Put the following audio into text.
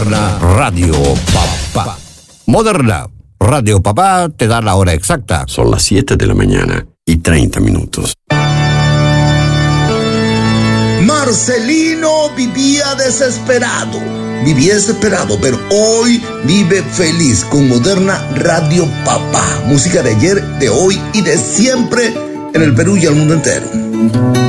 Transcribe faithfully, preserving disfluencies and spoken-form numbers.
Moderna Radio Papá. Moderna Radio Papá te da la hora exacta. Son las siete de la mañana y treinta minutos. Marcelino vivía desesperado. Vivía desesperado, pero hoy vive feliz con Moderna Radio Papá. Música de ayer, de hoy y de siempre en el Perú y el mundo entero.